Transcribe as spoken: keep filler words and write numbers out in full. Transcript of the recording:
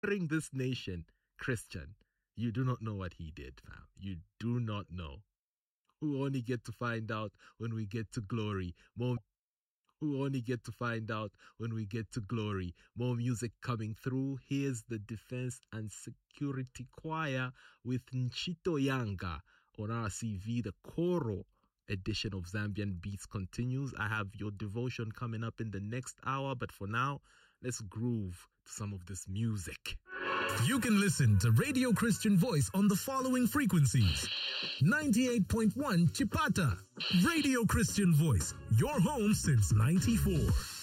this nation, Christian, you do not know what he did, fam. You do not know. We only get to find out when we get to glory. More, we only get to find out when we get to glory. More music coming through. Here's the Defense and Security Choir with Nchito Yanga on R C V. The Koro edition of Zambian Beats continues. I have your devotion coming up in the next hour, but for now, let's groove to some of this music. You can listen to Radio Christian Voice on the following frequencies. ninety-eight point one Chipata. Radio Christian Voice, your home since ninety-four.